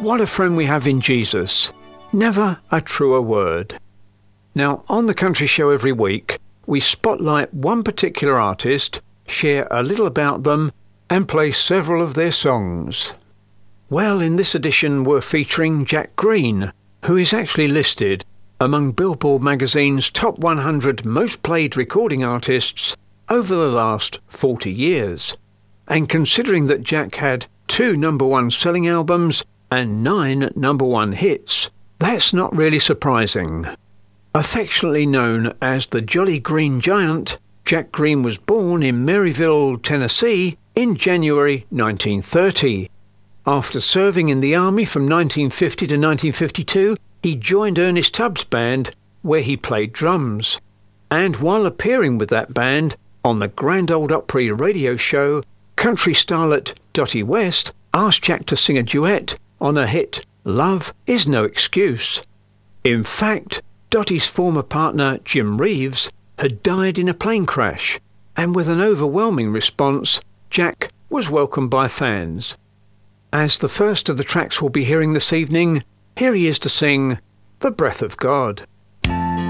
What a friend we have in Jesus. Never a truer word. Now, on the Country Show every week, we spotlight one particular artist, share a little about them, and play several of their songs. Well, in this edition we're featuring Jack Green, who is actually listed among Billboard magazine's top 100 most played recording artists over the last 40 years. And considering that Jack had 2 number 1 selling albums and 9 number 1 hits, that's not really surprising. Affectionately known as the Jolly Green Giant, Jack Green was born in Maryville, Tennessee in January 1930. After serving in the Army from 1950 to 1952, he joined Ernest Tubbs' band, where he played drums. And while appearing with that band on the Grand Ole Opry radio show, country starlet Dottie West asked Jack to sing a duet on her hit Love Is No Excuse. In fact, Dottie's former partner Jim Reeves had died in a plane crash, and with an overwhelming response, Jack was welcomed by fans. As the first of the tracks we'll be hearing this evening, here he is to sing The Breath of God.